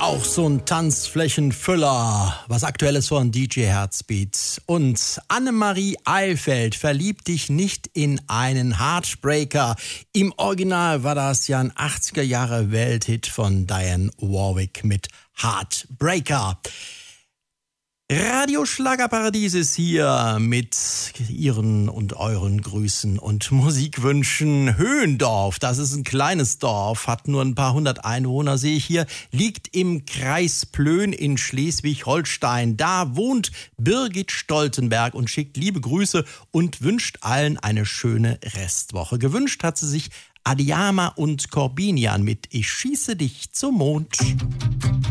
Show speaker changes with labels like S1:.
S1: Auch so ein Tanzflächenfüller, was Aktuelles von DJ Herzbeat. Und Annemarie Eilfeld, verlieb dich nicht in einen Heartbreaker. Im Original war das ja ein 80er Jahre Welthit von Diane Warwick mit Heartbreaker. Radio Schlagerparadies ist hier mit Ihren und euren Grüßen und Musikwünschen. Höhendorf, das ist ein kleines Dorf, hat nur ein paar hundert Einwohner, sehe ich hier, liegt im Kreis Plön in Schleswig-Holstein. Da wohnt Birgit Stoltenberg und schickt liebe Grüße und wünscht allen eine schöne Restwoche. Gewünscht hat sie sich Adiyama und Corbinian mit Ich schieße dich zum Mond.